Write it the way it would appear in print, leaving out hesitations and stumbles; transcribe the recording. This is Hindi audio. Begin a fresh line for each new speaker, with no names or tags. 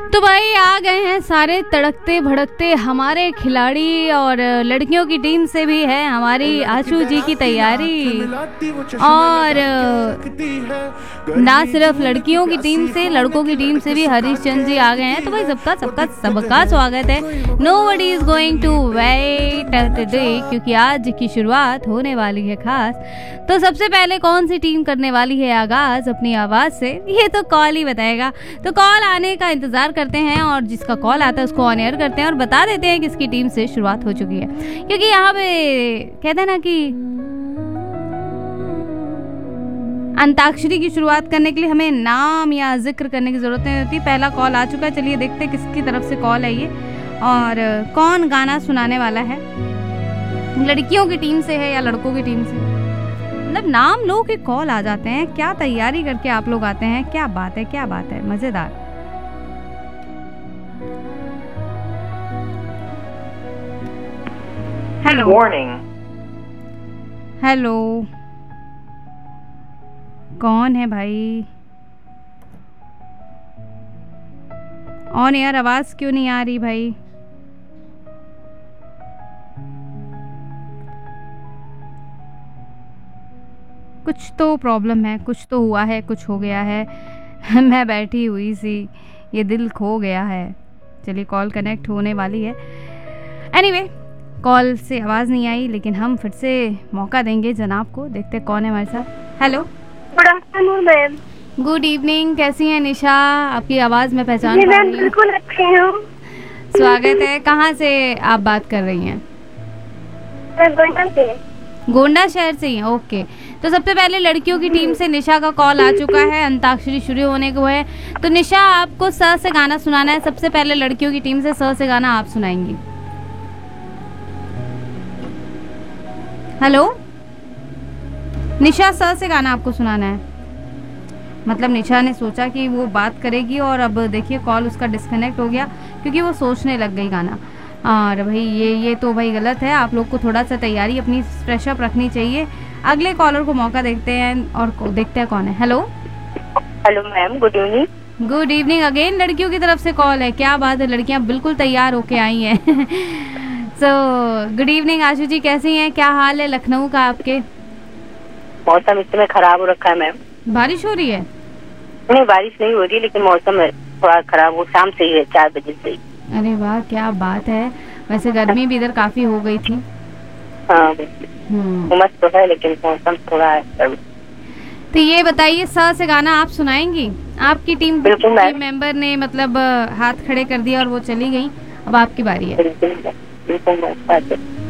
तो भाई आ गए हैं सारे तड़कते भड़कते हमारे खिलाड़ी, और लड़कियों की टीम से भी है हमारी आशू जी की तैयारी, और ना सिर्फ लड़कियों की टीम से लड़कों की टीम से भी हरीश चंद्र जी आ गए हैं। तो भाई सबका स्वागत है। Nobody is going to wait today, क्योंकि आज की शुरुआत होने वाली है खास। तो सबसे पहले कौन सी टीम करने वाली है आगाज अपनी आवाज से, ये तो कॉल ही बताएगा। तो कॉल आने का इंतजार करते हैं, और जिसका कॉल आता है उसको ऑन एयर करते हैं और बता देते हैं किसकी टीम से शुरुआत हो चुकी है। क्योंकि यहाँ पे कहते हैं ना कि अंताक्षरी की शुरुआत करने के लिए हमें नाम या जिक्र करने की जरूरत नहीं होती। पहला कॉल आ चुका है, चलिए देखते हैं किसकी तरफ से कॉल है ये, और कौन गाना सुनाने वाला है, लड़कियों की टीम से है या लड़कों की टीम से। मतलब नाम लो के कॉल आ जाते हैं, क्या तैयारी करके आप लोग आते हैं, क्या बात है, मजेदार। Hello
warning.
हेलो, कौन है भाई? ऑन एयर आवाज क्यों नहीं आ रही भाई? कुछ तो प्रॉब्लम है, कुछ तो हुआ है, कुछ हो गया है। मैं बैठी हुई सी, ये दिल खो गया है। चलिए कॉल कनेक्ट होने वाली है। एनीवे, कॉल से आवाज़ नहीं आई, लेकिन हम फिर से मौका देंगे जनाब को, देखते कौन है हमारे साथ। Hello,
good afternoon ma'am.
Good evening, कैसी हैं निशा? आपकी आवाज़ मैं पहचान पा रही हूँ।
बिल्कुल अच्छी हूँ।
स्वागत है। कहाँ से आप बात कर रही हैं?
गोंडा से।
गोंडा शहर से ही, ओके। तो सबसे पहले लड़कियों की टीम से निशा का कॉल आ चुका है, अंताक्षरी शुरू होने को है। तो निशा, आपको स से गाना सुनाना है। सबसे पहले लड़कियों की टीम से स से गाना आप सुनाएंगी। हेलो निशा, स से गाना आपको सुनाना है। मतलब निशा ने सोचा कि वो बात करेगी, और अब देखिए कॉल उसका डिस्कनेक्ट हो गया क्योंकि वो सोचने लग गई गाना। और भाई ये तो भाई गलत है। आप लोग को थोड़ा सा तैयारी अपनी फ्रेश अप रखनी चाहिए। अगले कॉलर को मौका देखते हैं और देखते हैं कौन है। Hello
hello ma'am, good evening.
Good evening again. लड़कियों की तरफ से कॉल है, क्या बात है, लड़कियां बिल्कुल तैयार होके आई हैं। सो गुड इवनिंग आशु जी, कैसी हैं, क्या हाल है लखनऊ का आपके?
मौसम इस समय खराब हो रखा है मैम।
बारिश हो रही है?
नहीं, बारिश नहीं हो रही, लेकिन मौसम थोड़ा खराब हो, शाम से ही है, 4 बजे से ही।
अरे वाह, क्या बात है। वैसे गर्मी भी इधर काफी हो गई थी।
हाँ, उमस तो है, लेकिन मौसम थोड़ा है।
तो ये बताइए, स से गाना आप सुनाएंगी? आपकी टीम के मेंबर ने मतलब हाथ खड़े कर दिया और वो चली गई, अब आपकी बारी है।